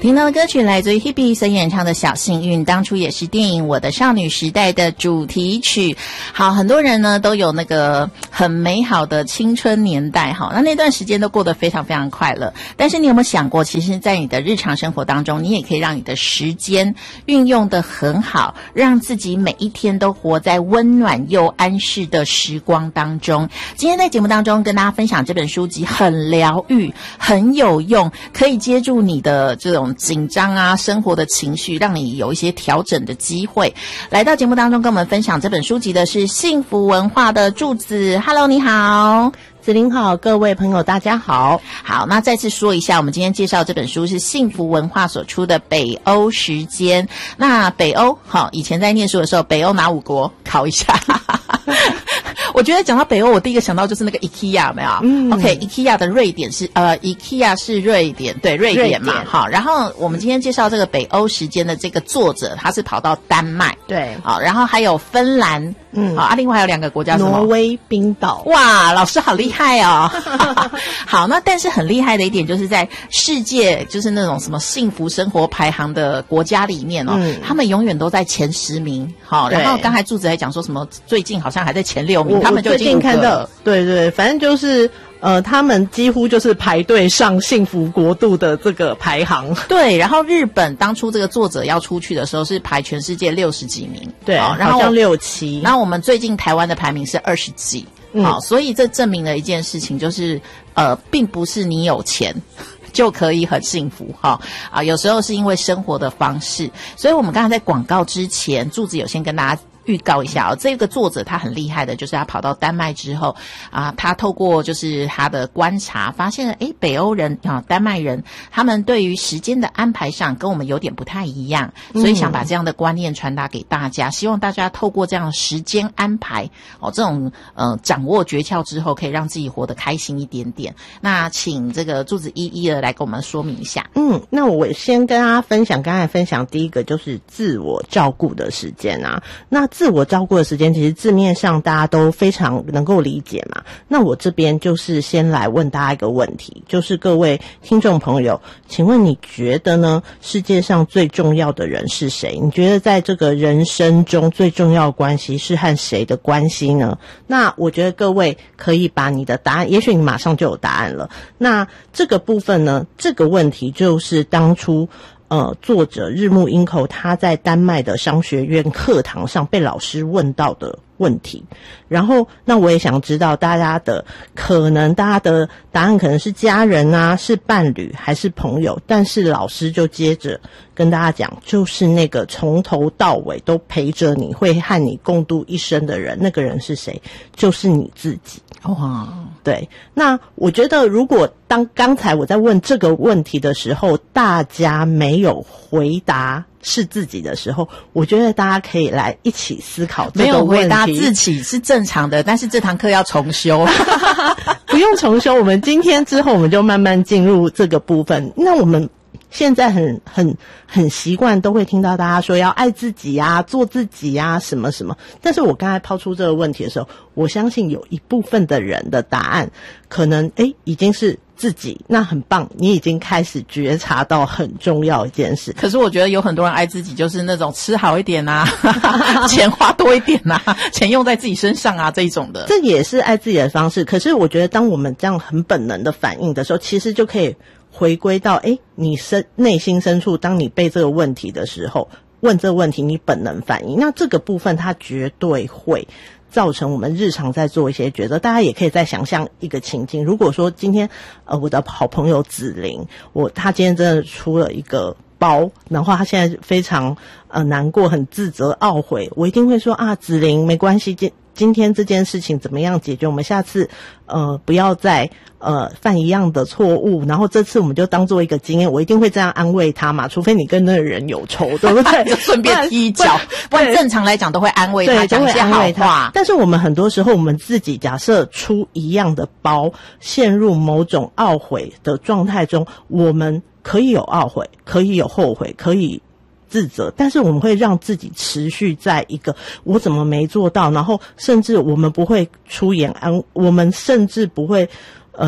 听到的歌曲来自于 Hebe 所演唱的《小幸运》，当初也是电影《我的少女时代》的主题曲。好，很多人呢都有那个很美好的青春年代，好，那段时间都过得非常非常快乐。但是你有没有想过，其实在你的日常生活当中，你也可以让你的时间运用得很好，让自己每一天都活在温暖又安适的时光当中。今天在节目当中跟大家分享这本书籍，很疗愈，很有用，可以接住你的这种紧张啊，生活的情绪，让你有一些调整的机会。来到节目当中跟我们分享这本书籍的是幸福文化的柱子。 Hello， 你好。 子琳好，各位朋友大家好。 好，那再次说一下，我们今天介绍这本书是幸福文化所出的《北欧时间》。那北欧，好，以前在念书的时候，北欧哪5国考一下？我觉得讲到北欧，我第一个想到就是那个 IKEA， 没有？OK，IKEA 的瑞典是IKEA 是瑞典，对，瑞典嘛。好，然后我们今天介绍这个北欧时间的这个作者，他是跑到丹麦， 对， 好，然后还有芬兰，好，另外还有2个国家，什么？ 挪威、冰岛。 哇，老师好厉害哦！好，那但是很厉害的一点就是在世界就是那种什么幸福生活排行的国家里面哦，他们永远都在前10名。好，然后刚才柱子还讲说什么最近好像还在前6名，他们就已经看到，对，反正就是他们几乎就是排队上幸福国度的这个排行。 对，然后日本当初这个作者要出去的时候是排全世界60几名， 对，然后好像6、7， 然后我们最近台湾的排名是20几。好，所以这证明了一件事情，就是并不是你有钱就可以很幸福有时候是因为生活的方式。所以我们刚才在广告之前，柱子有先跟大家预告一下这个作者他很厉害的，就是他跑到丹麦之后他透过就是他的观察，发现了北欧人丹麦人他们对于时间的安排上跟我们有点不太一样，所以想把这样的观念传达给大家，希望大家透过这样的时间安排这种掌握诀窍之后，可以让自己活得开心一点点。那请这个柱子一一的来跟我们说明一下。 那我先跟大家分享，刚才分享第一个就是自我照顾的时间啊。那自我照顾的时间其实字面上大家都非常能够理解嘛。那我这边就是先来问大家一个问题，就是各位听众朋友，请问你觉得呢，世界上最重要的人是谁？你觉得在这个人生中最重要的关系是和谁的关系呢？那我觉得各位可以把你的答案，也许你马上就有答案了。那这个部分呢，这个问题就是当初作者日木英口他在丹麦的商学院课堂上被老师问到的问题。然后那我也想知道大家的答案可能是家人啊，是伴侣还是朋友，但是老师就接着跟大家讲，就是那个从头到尾都陪着你，会和你共度一生的人，那个人是谁？就是你自己。 哇， 对。那我觉得如果刚才我在问这个问题的时候，大家没有回答是自己的时候，我觉得大家可以来一起思考这个问题。 没有回答自己是正常的，但是这堂课要重修。 不用重修，我们今天之后我们就慢慢进入这个部分。那我们现在很习惯都会听到大家说要爱自己啊，做自己啊，什么什么。但是我刚才抛出这个问题的时候，我相信有一部分的人的答案可能已经是自己，那很棒，你已经开始觉察到很重要一件事。 可是我觉得有很多人爱自己就是那种吃好一点啊钱花多一点啊，钱用在自己身上啊，这一种的， 这也是爱自己的方式。可是我觉得当我们这样很本能的反应的时候，其实就可以回归到你内心深处，当你被这个问题的时候，问这个问题你本能反应，那这个部分它绝对会造成我们日常在做一些抉择。大家也可以再想象一个情境，如果说今天我的好朋友子琳，他今天真的出了一个包，然后他现在非常难过，很自责懊悔，我一定会说子琳没关系，今天这件事情怎么样解决，我们下次不要再犯一样的错误，然后这次我们就当做一个经验，我一定会这样安慰他嘛，除非你跟那个人有仇，对不对？ 就顺便踢一脚，不然正常来讲都会安慰他，讲一些好话。 但是我们很多时候我们自己假设出一样的包，陷入某种懊悔的状态中，我们可以有懊悔，可以有后悔，可以自责，但是我们会让自己持续在一个我怎么没做到，然后甚至我们不会出言我们甚至不会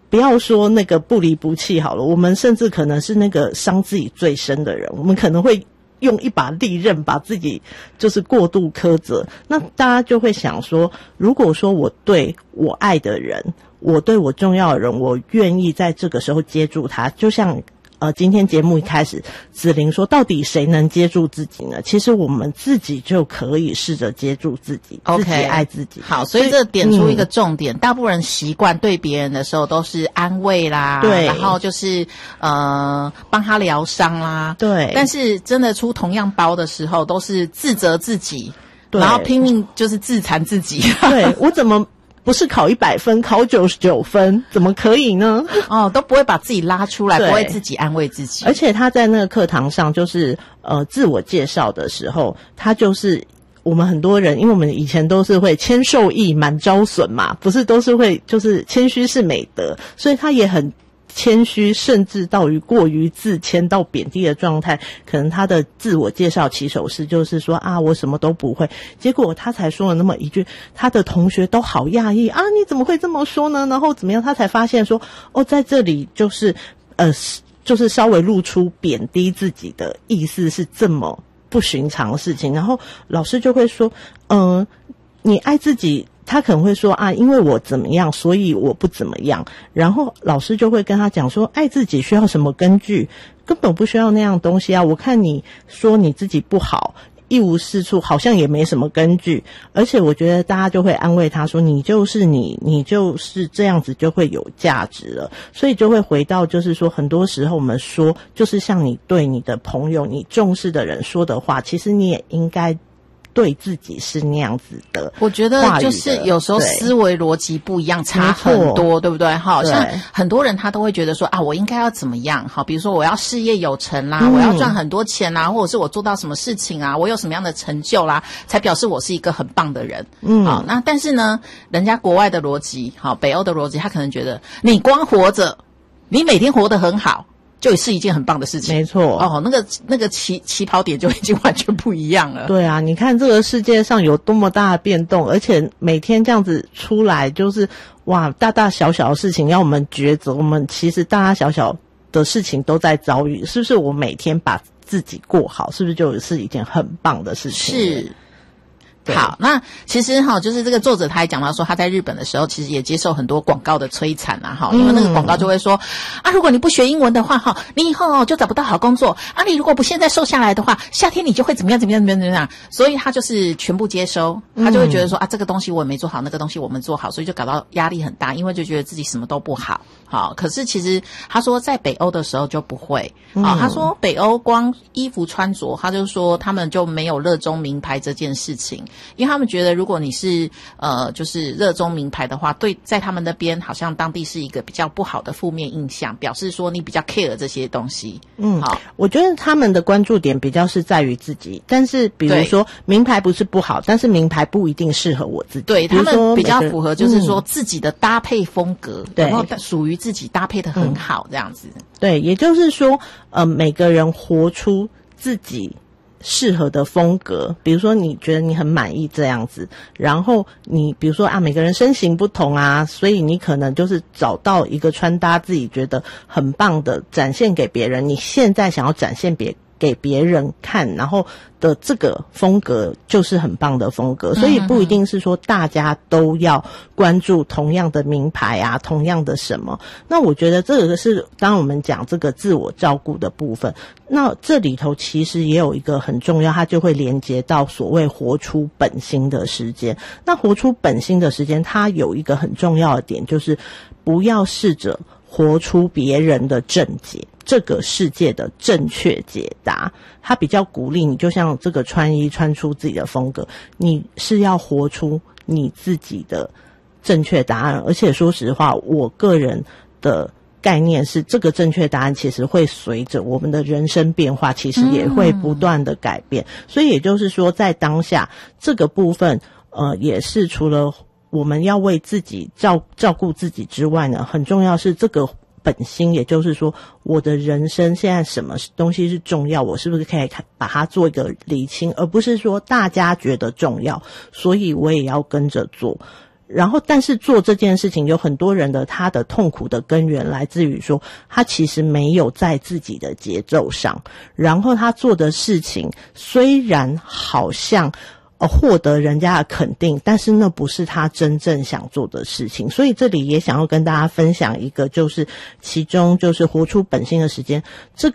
不要说那个不离不弃好了，我们甚至可能是那个伤自己最深的人，我们可能会用一把利刃把自己就是过度苛责。那大家就会想说，如果说我对我爱的人，我对我重要的人，我愿意在这个时候接住他，就像今天节目一开始子玲说，到底谁能接住自己呢？其实我们自己就可以试着接住自己， OK， 自己爱自己。 好，所以这点出一个重点，大部分人习惯对别人的时候都是安慰啦， 对， 然后就是帮他疗伤啦， 对。 但是真的出同样包的时候，都是自责自己，然后拼命就是自残自己。 对，我怎么不是考100分，考99分，怎么可以呢？ 都不会把自己拉出来，不会自己安慰自己。 而且他在那个课堂上，就是自我介绍的时候，他就是我们很多人，因为我们以前都是会谦受益，满招损嘛，不是都是会就是谦虚是美德，所以他也很谦虚，甚至到于过于自谦到贬低的状态。可能他的自我介绍起手式就是说啊，我什么都不会，结果他才说了那么一句，他的同学都好讶异啊，你怎么会这么说呢？然后怎么样，他才发现说在这里就是稍微露出贬低自己的意思是这么不寻常的事情。然后老师就会说你爱自己，他可能会说啊，因为我怎么样，所以我不怎么样。然后老师就会跟他讲说，爱自己需要什么根据？根本不需要那样东西啊！我看你说你自己不好，一无是处，好像也没什么根据。而且我觉得大家就会安慰他说，你就是你就是这样子就会有价值了。所以就会回到就是说，很多时候我们说，就是像你对你的朋友，你重视的人说的话，其实你也应该对自己是那样子的。 我觉得就是有时候思维逻辑不一样，差很多，对不对？好像很多人他都会觉得说啊，我应该要怎么样？好，比如说我要事业有成啦，我要赚很多钱啦，或者是我做到什么事情啊，我有什么样的成就啦，才表示我是一个很棒的人。好，那但是呢，人家国外的逻辑，好，北欧的逻辑，他可能觉得你光活着，你每天活得很好，就是一件很棒的事情。 没错。 那个起跑点就已经完全不一样了。 对啊，你看这个世界上有多么大的变动，而且每天这样子出来，就是哇，大大小小的事情要我们抉择，我们其实大大小小的事情都在遭遇，是不是？我每天把自己过好，是不是就是一件很棒的事情？ 是。好，那其实就是这个作者他也讲到说，他在日本的时候其实也接受很多广告的摧残啊，因为那个广告就会说啊，如果你不学英文的话你以后就找不到好工作啊，你如果不现在瘦下来的话，夏天你就会怎么样怎么样怎么样。所以他就是全部接收，他就会觉得说啊，这个东西我也没做好，那个东西我们做好，所以就搞到压力很大，因为就觉得自己什么都不好。好，可是其实他说在北欧的时候就不会他说北欧光衣服穿着，他就说他们就没有热衷名牌这件事情，因为他们觉得如果你是就是热衷名牌的话，对，在他们那边好像当地是一个比较不好的负面印象，表示说你比较 care 这些东西。好， 我觉得他们的关注点比较是在于自己，但是比如说名牌不是不好，但是名牌不一定适合我自己。 对，他们比较符合就是说自己的搭配风格，然后属于自己搭配的很好这样子。 对，也就是说每个人活出自己适合的风格，比如说你觉得你很满意这样子，然后你比如说每个人身形不同啊，所以你可能就是找到一个穿搭自己觉得很棒的展现给别人，你现在想要展现给别人看，然后的这个风格就是很棒的风格，所以不一定是说大家都要关注同样的名牌啊，同样的什么。那我觉得这个是当我们讲这个自我照顾的部分，那这里头其实也有一个很重要，它就会连接到所谓活出本心的时间。那活出本心的时间，它有一个很重要的点，就是不要试着活出别人的正解，这个世界的正确解答。他比较鼓励你，就像这个穿衣穿出自己的风格，你是要活出你自己的正确答案。而且说实话，我个人的概念是，这个正确答案其实会随着我们的人生变化，其实也会不断的改变。所以也就是说，在当下这个部分也是除了我们要为自己照顾自己之外呢，很重要是这个本心，也就是说我的人生现在什么东西是重要，我是不是可以把它做一个厘清，而不是说大家觉得重要所以我也要跟着做。 然后但是做这件事情有很多人的他的痛苦的根源来自于说他其实没有在自己的节奏上，然后他做的事情虽然好像获得人家的肯定，但是那不是他真正想做的事情。所以这里也想要跟大家分享一个，就是其中就是活出本心的时间，这